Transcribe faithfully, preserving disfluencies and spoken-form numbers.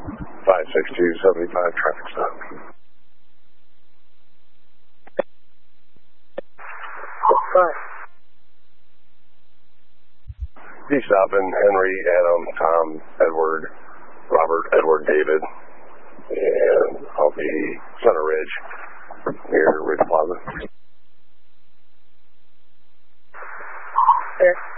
five six two seven five traffic stop. Five. D stopping Henry, Adam, Tom, Edward, Robert, Edward, David, and I'll be Center Ridge near Ridge Plaza. Okay.